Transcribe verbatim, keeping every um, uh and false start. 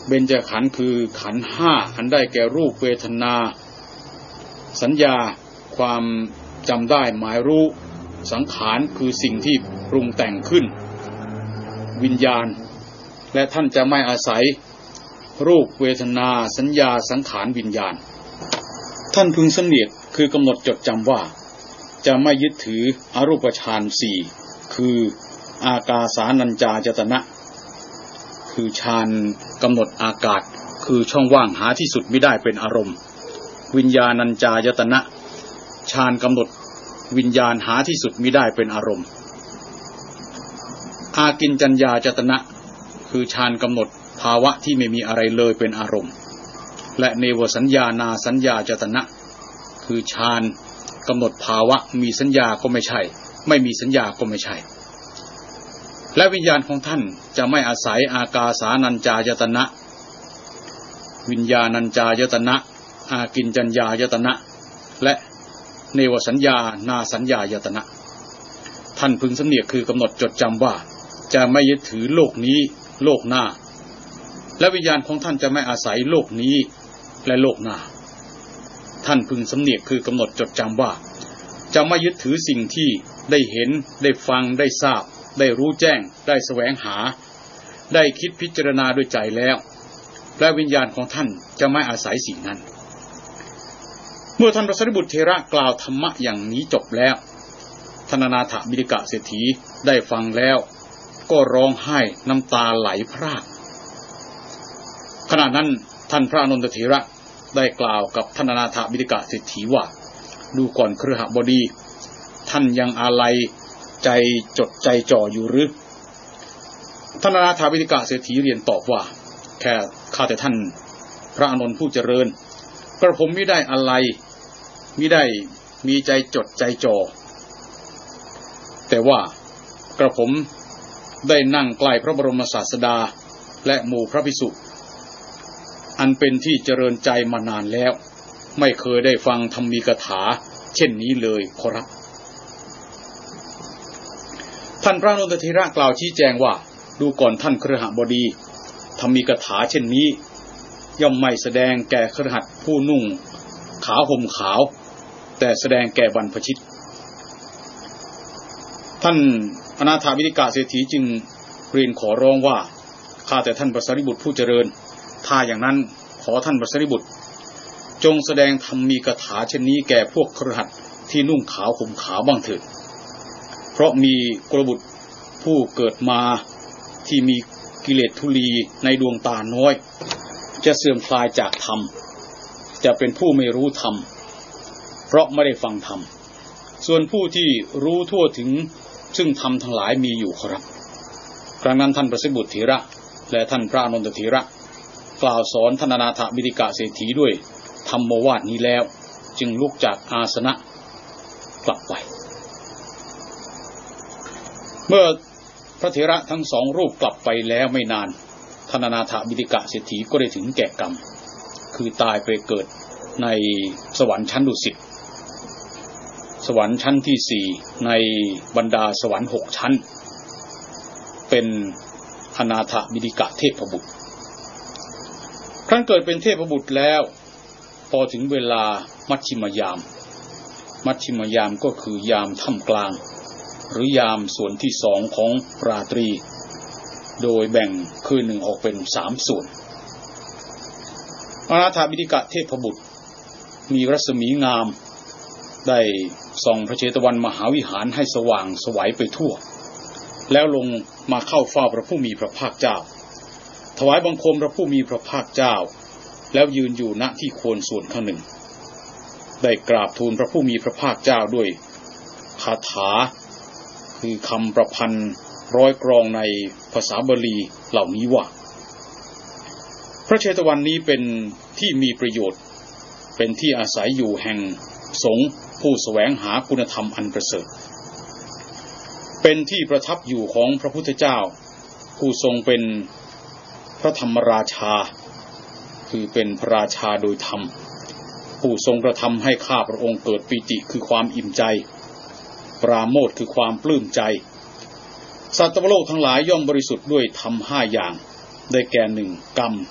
เบญจขันธ์คือขันธ์ห้าอันได้แก่รูปเวทนาสัญญาความจำได้หมายรู้สังขารคือสิ่งที่ปรุงแต่งขึ้นวิญญาณและท่านจะไม่อาศัยรูปเวทนาสัญญาสังขารวิญญาณท่านพึงสำเนียกคือกำหนดจดจำว่าจะไม่ยึดถืออรูปฌานสี่คืออากาสานัญจายตนะคือฌานกำหนดอากาศคือช่องว่างหาที่สุดไม่ได้เป็นอารมณ์วิญญาณัญจายตนะฌานกำหนดวิญญาณหาที่สุดมิได้เป็นอารมณ์อากิญจัญญายตนะคือฌานกำหนดภาวะที่ไม่มีอะไรเลยเป็นอารมณ์และเนวสัญญานาสัญญายตนะคือฌานกำหนดภาวะมีสัญญาก็ไม่ใช่ไม่มีสัญญาก็ไม่ใช่และวิญญาณของท่านจะไม่อาศัยอากาสานัญจายตนะวิญญาณัญจายตนะอากิญจัญญายตนะและเนวสัญญานาสัญญายตนะท่านพึงสำเนียกคือกำหนดจดจำว่าจะไม่ยึดถือโลกนี้โลกหน้าและวิญญาณของท่านจะไม่อาศัยโลกนี้และโลกหน้าท่านพึงสำเนียกคือกำหนดจดจำว่าจะไม่ยึดถือสิ่งที่ได้เห็นได้ฟังได้ทราบได้รู้แจ้งได้แสวงหาได้คิดพิจารณาด้วยใจแล้วและวิญญาณของท่านจะไม่อาศัยสิ่งนั้นเมื่อท่านพระสารีบุตรเถระกล่าวธรรมะอย่างนี้จบแล้วท่านอนาถบิณฑิกะเศรษฐีได้ฟังแล้วก็ร้องไห้น้ำตาไหลพรากขณะนั้นท่านพระอานนทเถระได้กล่าวกับท่านอนาถบิณฑิกะเศรษฐีว่าดูก่อนคฤหบดีท่านยังอาลัยใจจดใจจ่ออยู่หรือท่านอนาถบิณฑิกะเศรษฐีเรียนตอบว่าแค่ข้าแต่ท่านพระอานนท์ผู้เจริญกระผมไม่ได้อะไรไม่ได้มีใจจดใจจ่อแต่ว่ากระผมได้นั่งใกล้พระบรมศาสดาและหมู่พระภิกษุอันเป็นที่เจริญใจมานานแล้วไม่เคยได้ฟังธรรมีกถาเช่นนี้เลยขอรับท่านพระอานนทเถระกล่าวชี้แจงว่าดูก่อนท่านคฤหบดีธรรมีกถาเช่นนี้ย่อมไม่แสดงแก่คฤหัสถ์ผู้นุ่งขาวห่มขาวแต่แสดงแก่บรรพชิตท่านอนาถบิณฑิกะเศรษฐีจึงเรียนขอร้องว่าข้าแต่ท่านพระสารีบุตรผู้เจริญถ้าอย่างนั้นขอท่านพระสารีบุตรจงแสดงธรรมีกถาเช่นนี้แก่พวกคฤหัสถ์ที่นุ่งขาวห่มขาวบ้างเถิดเพราะมีกุลบุตรผู้เกิดมาที่มีกิเลสทุลีในดวงตาน้อยจะเสื่อมคลายจากธรรมจะเป็นผู้ไม่รู้ธรรมเพราะไม่ได้ฟังธรรมส่วนผู้ที่รู้ทั่วถึงซึ่งธรรมทั้งหลายมีอยู่ครับครั้งนั้นท่านพระสารีบุตรเถระและท่านพระอานนทเถระกล่าวสอนท่านอนาถบิณฑิกะเศรษฐีด้วยธรรมโอวาทนี้แล้วจึงลุกจากอาสนะกลับไปเมื่อพระเถระทั้งสองรูปกลับไปแล้วไม่นานท่านอนาถบิณฑิกะเศรษฐีก็ได้ถึงแก่กรรมคือตายไปเกิดในสวรรค์ชั้นดุสิตสวรรค์ชั้นที่สี่ในบรรดาสวรรค์หกชั้นเป็นอนาถบิณฑิกะเทพบุตรครั้นเกิดเป็นเทพบุตรแล้วพอถึงเวลามัชชิมยามมัชชิมยามก็คือยามค่ำกลางหรือยามส่วนที่สองของราตรีโดยแบ่งคืนหนึ่งออกเป็นสามส่วนอนาถบิณฑิกะเทพบุตรมีรัศมีงามได้ส่องพระเชตวันมหาวิหารให้สว่างไสวไปทั่วแล้วลงมาเข้าเฝ้าพระผู้มีพระภาคเจ้าถวายบังคมพระผู้มีพระภาคเจ้าแล้วยืนอยู่ณที่โคนส่วนข้างหนึ่งได้กราบทูลพระผู้มีพระภาคเจ้าด้วยคาถาคือคำประพันธ์ร้อยกรองในภาษาบาลีเหล่านี้ว่าพระเชตวันนี้เป็นที่มีประโยชน์เป็นที่อาศัยอยู่แห่งสงฆ์ผู้แสวงหาคุณธรรมอันประเสริฐเป็นที่ประทับอยู่ของพระพุทธเจ้าผู้ทรงเป็นพระธรรมราชาคือเป็นพระราชาโดยธรรมผู้ทรงกระทำให้ข้าพระองค์เกิดปีติคือความอิ่มใจปราโมทย์คือความปลื้มใจสัตว์โลกทั้งหลายย่อมบริสุทธิ์ด้วยธรรมห้าอย่างได้แก่หนึ่งกรรม